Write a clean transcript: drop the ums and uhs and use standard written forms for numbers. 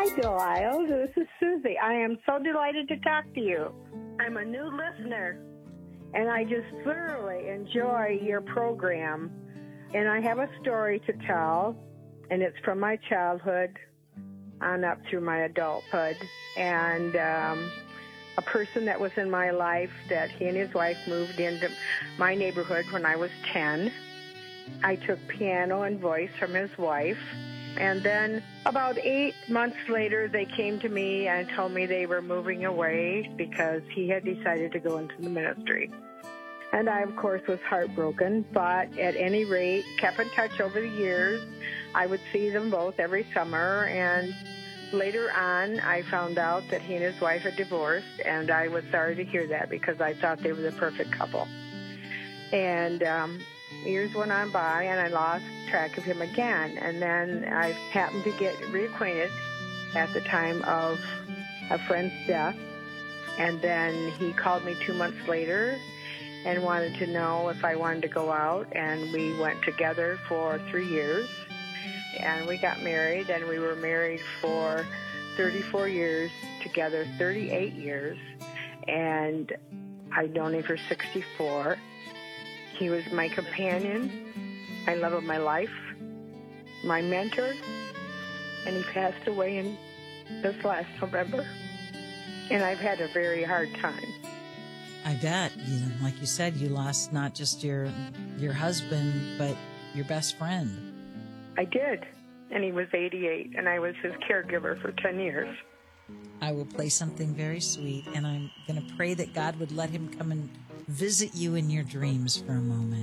Delisle. This is Susie. I am so delighted to talk to you. I'm a new listener, and I just thoroughly enjoy your program. And I have a story to tell, and it's from my childhood on up through my adulthood. And a person that was in my life that he and his wife moved into my neighborhood when I was 10. I took piano and voice from his wife. And then about 8 months later, they came to me and told me they were moving away because he had decided to go into the ministry. And I, of course, was heartbroken, but at any rate, kept in touch over the years. I would see them both every summer, and later on, I found out that he and his wife had divorced, and I was sorry to hear that because I thought they were the perfect couple. And years went on by, and I lost track of him again. And then I happened to get reacquainted at the time of a friend's death. And then he called me 2 months later and wanted to know if I wanted to go out. And we went together for 3 years. And we got married, and we were married for 34 years together, 38 years. And I'd known him for 64. He was my companion, my love of my life, my mentor, and he passed away in this last November. And I've had a very hard time. I bet. Like you said, you lost not just your husband, but your best friend. I did. And he was 88, and I was his caregiver for 10 years. I will play something very sweet, and I'm going to pray that God would let him come and visit you in your dreams for a moment.